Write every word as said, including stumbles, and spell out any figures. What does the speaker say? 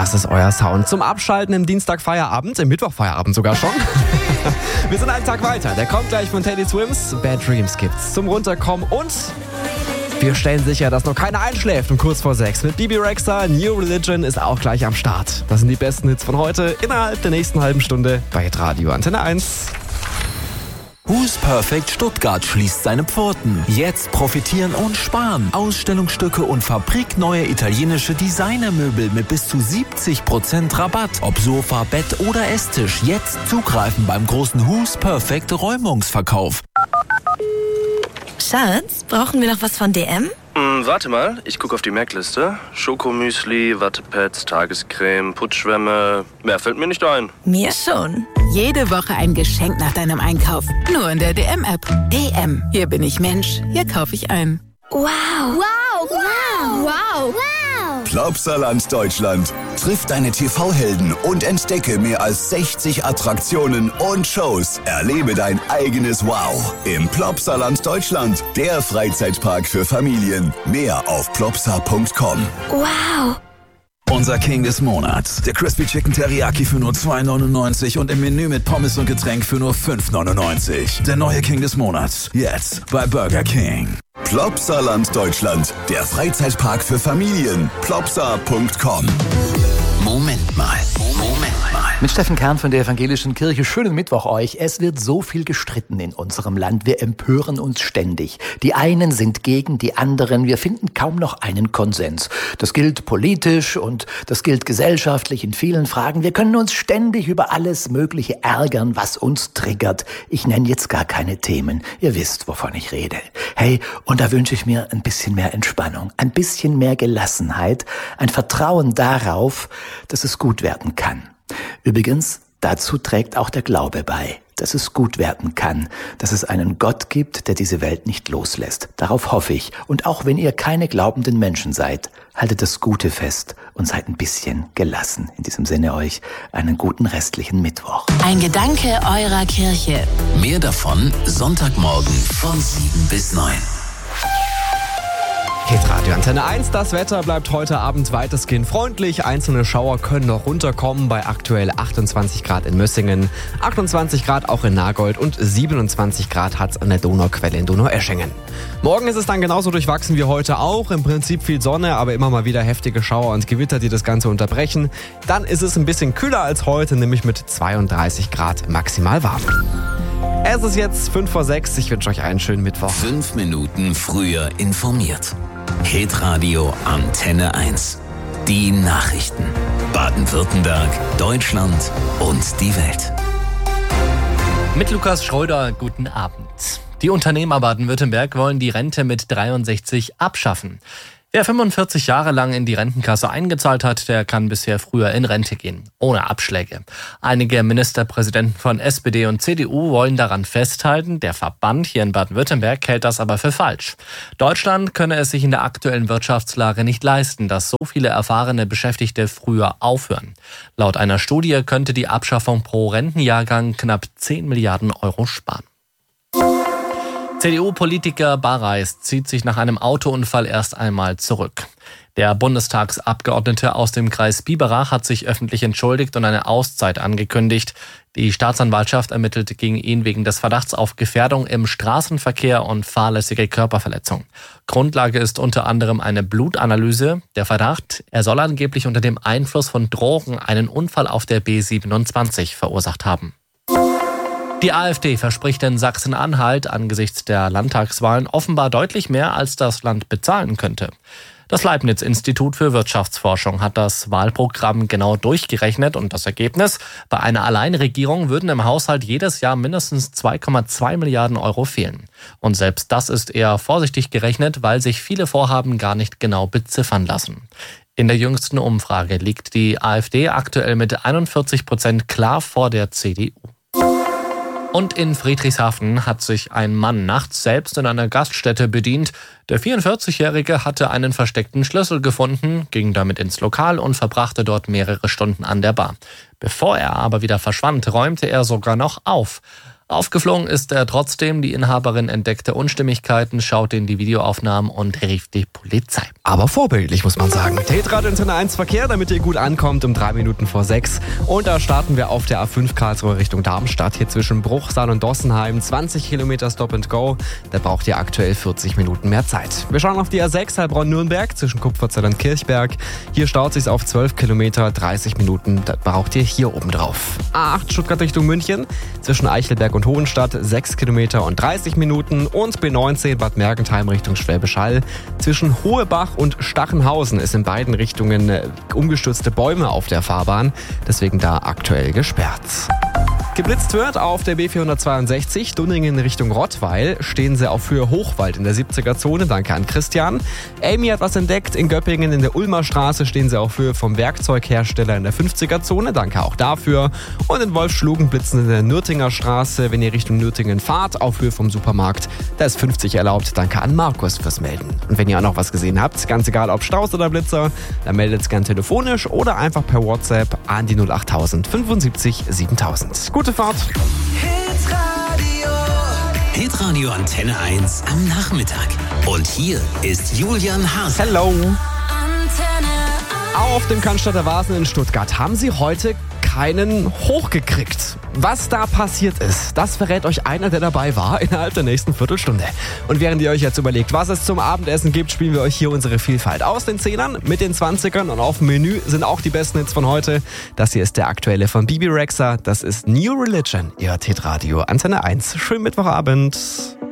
Das ist euer Sound zum Abschalten im Dienstagfeierabend, im Mittwochfeierabend sogar schon. Wir sind einen Tag weiter. Der kommt gleich von Teddy Swims. Bad Dreams gibt's zum Runterkommen und wir stellen sicher, dass noch keiner einschläft um kurz vor sechs. Mit Bibi Rexha, New Religion ist auch gleich am Start. Das sind die besten Hits von heute innerhalb der nächsten halben Stunde bei Radio Antenne eins. Who's Perfect Stuttgart schließt seine Pforten. Jetzt profitieren und sparen. Ausstellungsstücke und fabrikneue italienische Designermöbel mit bis zu siebzig Prozent Rabatt. Ob Sofa, Bett oder Esstisch. Jetzt zugreifen beim großen Who's Perfect Räumungsverkauf. Schatz, brauchen wir noch was von D M? Hm, warte mal, ich gucke auf die Merkliste. Schokomüsli, Wattepads, Tagescreme, Putzschwämme. Mehr fällt mir nicht ein. Mir schon. Jede Woche ein Geschenk nach deinem Einkauf. Nur in der D M-App. D M. Hier bin ich Mensch. Hier kaufe ich ein. Wow. Wow. Wow. Wow. Wow. Plopsaland Deutschland. Triff deine T V-Helden und entdecke mehr als sechzig Attraktionen und Shows. Erlebe dein eigenes Wow im Plopsaland Deutschland. Der Freizeitpark für Familien. Mehr auf plopsa punkt com. Wow. Unser King des Monats. Der Crispy Chicken Teriyaki für nur zwei neunundneunzig und im Menü mit Pommes und Getränk für nur fünf neunundneunzig. Der neue King des Monats. Jetzt bei Burger King. Plopsaland Deutschland. Der Freizeitpark für Familien. plopsa punkt com. Moment mal. Moment mal. Mit Steffen Kern von der Evangelischen Kirche. Schönen Mittwoch euch. Es wird so viel gestritten in unserem Land. Wir empören uns ständig. Die einen sind gegen die anderen. Wir finden kaum noch einen Konsens. Das gilt politisch und das gilt gesellschaftlich in vielen Fragen. Wir können uns ständig über alles Mögliche ärgern, was uns triggert. Ich nenne jetzt gar keine Themen. Ihr wisst, wovon ich rede. Hey, und da wünsche ich mir ein bisschen mehr Entspannung, ein bisschen mehr Gelassenheit, ein Vertrauen darauf, dass es gut werden kann. Übrigens, dazu trägt auch der Glaube bei, dass es gut werden kann, dass es einen Gott gibt, der diese Welt nicht loslässt. Darauf hoffe ich. Und auch wenn ihr keine glaubenden Menschen seid, haltet das Gute fest und seid ein bisschen gelassen. In diesem Sinne euch einen guten restlichen Mittwoch. Ein Gedanke eurer Kirche. Mehr davon Sonntagmorgen von sieben bis neun. Hit Radio Antenne eins, das Wetter bleibt heute Abend weitestgehend freundlich. Einzelne Schauer können noch runterkommen bei aktuell achtundzwanzig Grad in Mössingen, achtundzwanzig Grad auch in Nagold und siebenundzwanzig Grad hat's an der Donauquelle in Donaueschingen. Morgen ist es dann genauso durchwachsen wie heute auch. Im Prinzip viel Sonne, aber immer mal wieder heftige Schauer und Gewitter, die das Ganze unterbrechen. Dann ist es ein bisschen kühler als heute, nämlich mit zweiunddreißig Grad maximal warm. Es ist jetzt fünf vor sechs. Ich wünsche euch einen schönen Mittwoch. Fünf Minuten früher informiert. Hitradio Antenne eins. Die Nachrichten. Baden-Württemberg, Deutschland und die Welt. Mit Lukas Schröder, guten Abend. Die Unternehmer Baden-Württemberg wollen die Rente mit dreiundsechzig abschaffen. Wer fünfundvierzig Jahre lang in die Rentenkasse eingezahlt hat, der kann bisher früher in Rente gehen, ohne Abschläge. Einige Ministerpräsidenten von S P D und C D U wollen daran festhalten. Der Verband hier in Baden-Württemberg hält das aber für falsch. Deutschland könne es sich in der aktuellen Wirtschaftslage nicht leisten, dass so viele erfahrene Beschäftigte früher aufhören. Laut einer Studie könnte die Abschaffung pro Rentenjahrgang knapp zehn Milliarden Euro sparen. C D U-Politiker Bareis zieht sich nach einem Autounfall erst einmal zurück. Der Bundestagsabgeordnete aus dem Kreis Biberach hat sich öffentlich entschuldigt und eine Auszeit angekündigt. Die Staatsanwaltschaft ermittelt gegen ihn wegen des Verdachts auf Gefährdung im Straßenverkehr und fahrlässige Körperverletzung. Grundlage ist unter anderem eine Blutanalyse. Der Verdacht, er soll angeblich unter dem Einfluss von Drogen einen Unfall auf der B siebenundzwanzig verursacht haben. Die AfD verspricht in Sachsen-Anhalt angesichts der Landtagswahlen offenbar deutlich mehr, als das Land bezahlen könnte. Das Leibniz-Institut für Wirtschaftsforschung hat das Wahlprogramm genau durchgerechnet und das Ergebnis: Bei einer Alleinregierung würden im Haushalt jedes Jahr mindestens zwei Komma zwei Milliarden Euro fehlen. Und selbst das ist eher vorsichtig gerechnet, weil sich viele Vorhaben gar nicht genau beziffern lassen. In der jüngsten Umfrage liegt die AfD aktuell mit einundvierzig Prozent klar vor der C D U. Und in Friedrichshafen hat sich ein Mann nachts selbst in einer Gaststätte bedient. Der vierundvierzigjährige hatte einen versteckten Schlüssel gefunden, ging damit ins Lokal und verbrachte dort mehrere Stunden an der Bar. Bevor er aber wieder verschwand, räumte er sogar noch auf. Aufgeflogen ist er trotzdem. Die Inhaberin entdeckte Unstimmigkeiten, schaute in die Videoaufnahmen und rief die Polizei. Aber vorbildlich, muss man sagen. T-Radio Antenne eins Verkehr, damit ihr gut ankommt, um drei Minuten vor sechs. Und da starten wir auf der A fünf Karlsruhe Richtung Darmstadt. Hier zwischen Bruchsal und Dossenheim. zwanzig Kilometer Stop and Go. Da braucht ihr aktuell vierzig Minuten mehr Zeit. Wir schauen auf die A sechs Heilbronn-Nürnberg zwischen Kupferzell und Kirchberg. Hier staut sich auf zwölf Kilometer, dreißig Minuten. Da braucht ihr hier oben drauf. A acht Stuttgart Richtung München zwischen Eichelberg und Hohenstadt. sechs Kilometer und dreißig Minuten. Und B neunzehn Bad Mergentheim Richtung Schwäbisch Hall. Zwischen Hohebach und Stachenhausen ist in beiden Richtungen umgestürzte Bäume auf der Fahrbahn. Deswegen da aktuell gesperrt. Geblitzt wird auf der B vierhundertzweiundsechzig, Dunningen Richtung Rottweil, stehen sie auf Höhe Hochwald in der siebziger Zone, danke an Christian. Amy hat was entdeckt, in Göppingen in der Ulmer Straße stehen sie auf Höhe vom Werkzeughersteller in der fünfziger Zone, danke auch dafür. Und in Wolfschlugen blitzen in der Nürtinger Straße, wenn ihr Richtung Nürtingen fahrt, auf Höhe vom Supermarkt, da ist fünfzig erlaubt, danke an Markus fürs Melden. Und wenn ihr auch noch was gesehen habt, ganz egal ob Staus oder Blitzer, dann meldet es gern telefonisch oder einfach per WhatsApp an die null achttausend fünfundsiebzig siebentausend. Gute Fahrt. Hitradio Antenne eins am Nachmittag. Und hier ist Julian Haas. Hello. Auf dem Cannstatter Vasen in Stuttgart haben sie heute keinen hochgekriegt. Was da passiert ist, das verrät euch einer, der dabei war, innerhalb der nächsten Viertelstunde. Und während ihr euch jetzt überlegt, was es zum Abendessen gibt, spielen wir euch hier unsere Vielfalt aus den Zehnern mit den Zwanzigern. Und auf dem Menü sind auch die besten Hits von heute. Das hier ist der aktuelle von Bibi Rexha. Das ist New Religion. Ihr hört Hitradio Antenne eins. Schönen Mittwochabend.